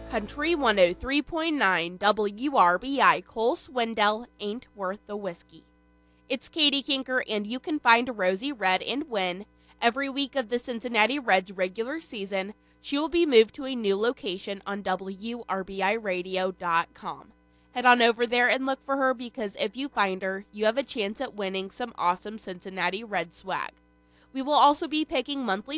Country 103.9 WRBI Cole Swindell ain't worth the whiskey. It's Katie Kinker, and you can find Rosie Red and win. Every week of the Cincinnati Reds regular season, she will be moved to a new location on WRBIRadio.com. Head on over there and look for her, because if you find her, you have a chance at winning some awesome Cincinnati Red swag. We will also be picking monthly